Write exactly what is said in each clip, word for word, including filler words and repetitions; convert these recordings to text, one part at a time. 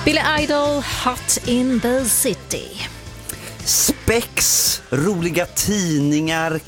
Billy Idol, Hot in the City. Spex, roliga tidningar,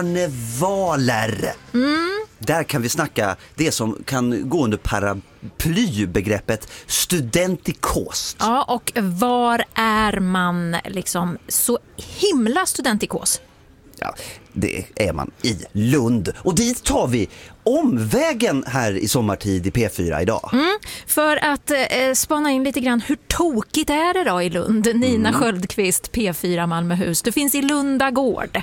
karnevaler. Mm. Där kan vi snacka det som kan gå under paraplybegreppet studentikos. Ja, och var är man liksom så himla studentikos? Ja, det är man i Lund. Och dit tar vi omvägen här i sommartid i P fyra idag. Mm, för att eh, spana in lite grann, hur tokigt är det då i Lund? Nina mm. Sköldqvist, P fyra Malmöhus. Du finns i Lundagård.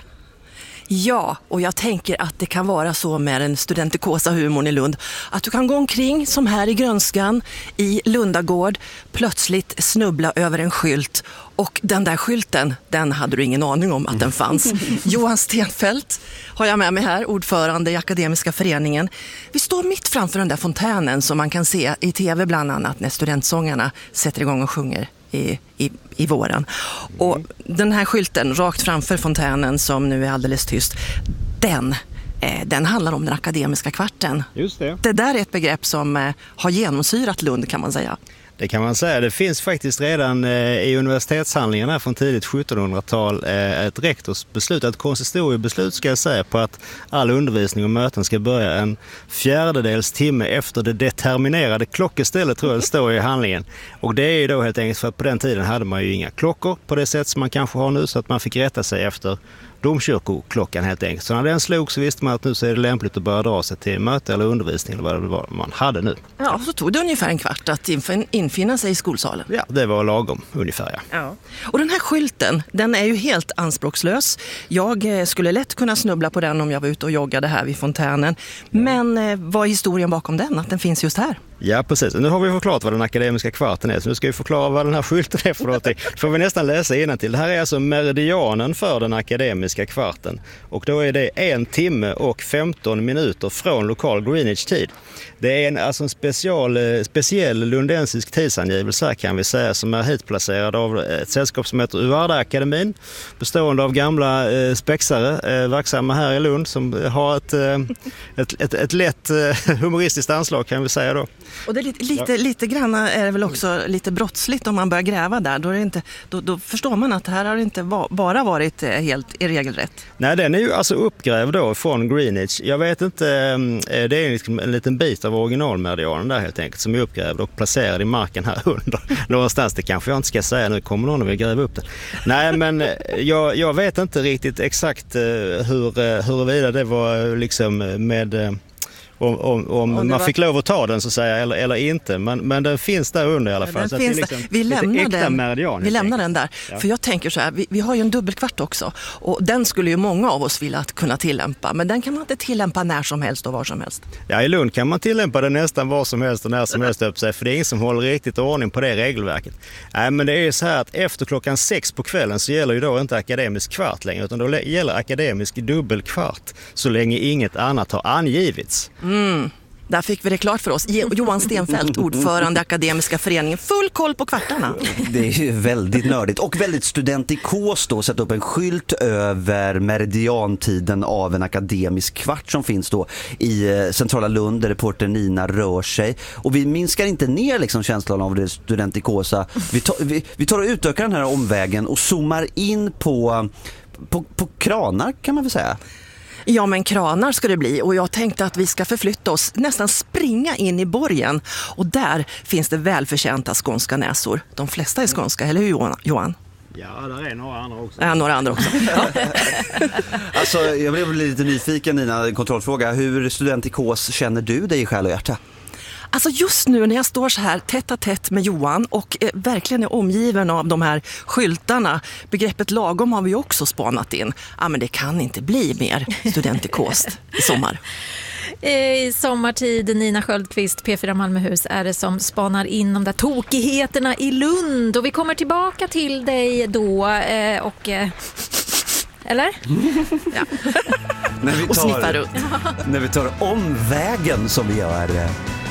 Ja, och jag tänker att det kan vara så med den studentikosa humorn i Lund att du kan gå omkring som här i Grönskan i Lundagård, plötsligt snubbla över en skylt, och den där skylten, den hade du ingen aning om att den fanns. Johan Stenfeldt har jag med mig här, ordförande i Akademiska föreningen. Vi står mitt framför den där fontänen som man kan se i tv bland annat när studentsångarna sätter igång och sjunger i, i, i våren. Och den här skylten rakt framför fontänen som nu är alldeles tyst, den, eh, den handlar om den akademiska kvarten. Just det. Det där är ett begrepp som eh, har genomsyrat Lund, kan man säga. Det kan man säga. Det finns faktiskt redan eh, i universitetshandlingarna från tidigt sjuttonhundratal eh, ett rektorsbeslut, ett konsistoriebeslut ska jag säga, på att all undervisning och möten ska börja en fjärdedels timme efter det determinerade klockestället, tror jag det står i handlingen. Och det är ju då helt enkelt för att på den tiden hade man ju inga klockor på det sätt som man kanske har nu, så att man fick rätta sig efter domkyrkoklockan helt enkelt. Så när den slog så visste man att nu så är det lämpligt att börja dra sig till möte eller undervisning eller vad det var man hade nu. Ja, så tog det ungefär en kvart att infinna sig i skolsalen. Ja, det var lagom ungefär, ja. Ja. Och den här skylten, den är ju helt anspråkslös. Jag skulle lätt kunna snubbla på den om jag var ute och joggade här vid fontänen. Men eh, vad är historien bakom den, att den finns just här? Ja, precis. Nu har vi förklarat vad den akademiska kvarten är, så nu ska vi förklara vad den här skylten är för någonting. Får vi nästan läsa innantill. Det här är alltså meridianen för den akademiska kvarten. Och då är det en timme och femton minuter från lokal Greenwich-tid. Det är en, alltså en special, speciell lundensisk tidsangivelse här, kan vi säga, som är hitplacerad av ett sällskap som heter Uvarda-akademin, bestående av gamla eh, spexare eh, verksamma här i Lund, som har ett, eh, ett, ett, ett lätt eh, humoristiskt anslag, kan vi säga då. Och det är lite, lite, lite grann är det väl också lite brottsligt om man börjar gräva där. Då, är det inte, då, då förstår man att det här har inte va, bara varit helt i regelrätt. Nej, den är ju alltså uppgrävd då från Greenwich. Jag vet inte, det är liksom en liten bit av originalmeridianen där helt enkelt som är uppgrävd och placerad i marken här under. Någonstans, det kanske jag inte ska säga, nu kommer någon och vill gräva upp den. Nej, men jag, jag vet inte riktigt exakt hur, huruvida det var liksom med... Om, om, om, om man var... fick lov att ta den så att säga, eller, eller inte. Men, men den finns där under i alla fall. Ja, så finns det är liksom vi lämnar, den, meridian, vi lämnar den där. Ja. För jag tänker så här, vi, vi har ju en dubbelkvart också. Och den skulle ju många av oss vilja att kunna tillämpa. Men den kan man inte tillämpa när som helst och var som helst. Ja, i Lund kan man tillämpa den nästan var som helst och när som helst upp sig. För det är ingen som håller riktigt ordning på det regelverket. Nej, men det är ju så här att efter klockan sex på kvällen så gäller ju då inte akademisk kvart längre. Utan då gäller akademisk dubbelkvart så länge inget annat har angivits. Mm. Där fick vi det klart för oss. Johan Stenfeldt, ordförande Akademiska föreningen. Full koll på kvartarna. Det är ju väldigt nördigt och väldigt studentikos då. Sätta upp en skylt över meridiantiden av en akademisk kvart som finns då i centrala Lund där reporter Nina rör sig. Och vi minskar inte ner liksom känslan av det studentikosa. Vi tar, vi, vi tar och utökar den här omvägen och zoomar in på, på, på kranar, kan man väl säga. Ja, men kranar ska det bli, och jag tänkte att vi ska förflytta oss, nästan springa in i borgen, och där finns det välförtjänta skånska näsor. De flesta är skånska, eller hur Johan? Ja, där är några andra också. Ja, några andra också. Ja. Alltså, jag blev lite nyfiken, Nina, en kontrollfråga. Hur studentikos känner du dig i själ och hjärta? Alltså just nu när jag står så här tätt a tätt med Johan och eh, verkligen är omgiven av de här skyltarna, begreppet lagom har vi också spanat in. Ja, men det kan inte bli mer studentikost i sommar. I sommartid, Nina Sköldqvist, P fyra Malmöhus, är det som spanar in de där tokigheterna i Lund. Och vi kommer tillbaka till dig då eh, och... Eh, eller? Ja. när vi tar, och sniffar runt. När vi tar omvägen som vi gör...